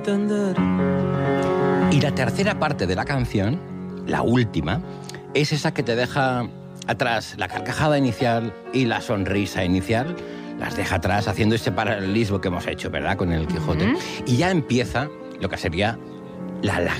Y la tercera parte de la canción, la última, es esa que te deja atrás la carcajada inicial y la sonrisa inicial. Las deja atrás haciendo ese paralelismo que hemos hecho, ¿verdad?, con el Quijote. Y ya empieza lo que sería la